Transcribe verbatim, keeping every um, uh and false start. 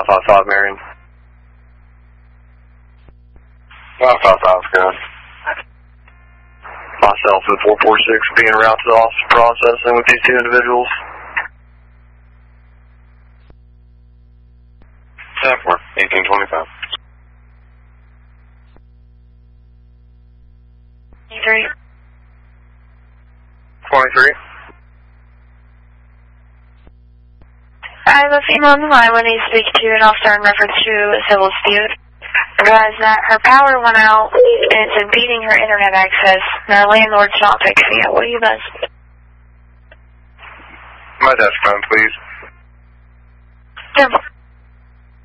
five five five, Marion. five five five, good. Myself and four four six being routed to the office processing with these two individuals. ten four, eighteen twenty-five. three. twenty-three. I have a female on the line when they speak to an officer in reference to a civil dispute. Realize that her power went out and it's impeding her internet access, and her landlord's not fixing it. What do you best? My desk phone, please. ten four.